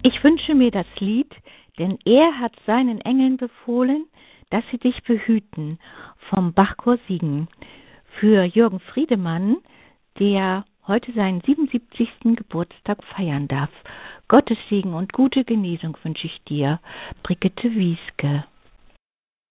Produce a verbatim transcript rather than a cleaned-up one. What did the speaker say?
Ich wünsche mir das Lied, denn er hat seinen Engeln befohlen, dass sie dich behüten, vom Bachchor Siegen. Für Jürgen Friedemann, der heute seinen siebenundsiebzigsten Geburtstag feiern darf. Gottes Segen und gute Genesung wünsche ich dir, Brigitte Wieske.